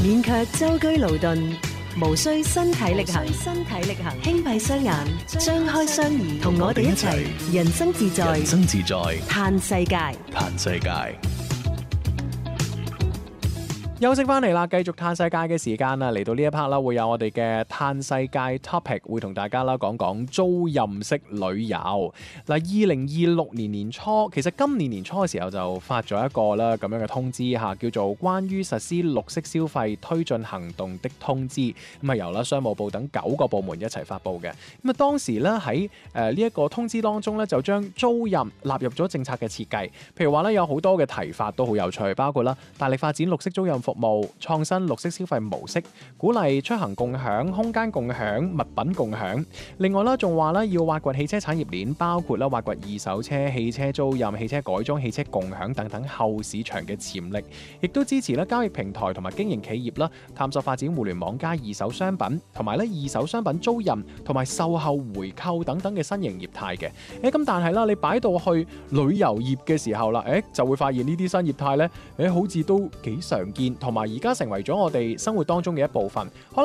免卻舟車勞頓，無需身體力行，輕閉雙眼，張開雙耳，同我哋一齊人生自在，嘆世界。 休息翻嚟啦，繼續嘆世界嘅時間啦，嚟到呢一 part 啦，會有我哋嘅嘆世界 topic， 會同大家啦講講租賃式旅遊。嗱，2026年年初，其實今年年初嘅時候就發咗一個啦咁樣嘅通知嚇，叫做關於實施綠色消費推進行動的通知。咁啊由啦商務部等9個部門一齊發布嘅。咁啊當時咧喺呢一個通知當中咧，就將租賃納入咗政策嘅設計。譬如話咧有好多嘅提法都好有趣，包括啦大力發展綠色租賃服務，創新綠色消費模式，鼓勵出行共享、空間共享、物品共享。另外啦，仲話咧要挖掘汽車產業鏈，包括啦挖掘二手車、汽車租賃、汽車改裝、汽車共享等等後市場嘅潛力，亦都支持咧交易平台同埋經營企業啦，探索發展互聯網加二手商品，同埋咧二手商品租賃同埋售後回購等等嘅新型業態嘅。咁但係啦，你擺到去旅遊業嘅時候啦，就會發現呢啲新業態咧，好似都幾常見。同埋而家成為咗我哋生活當中嘅一部分，可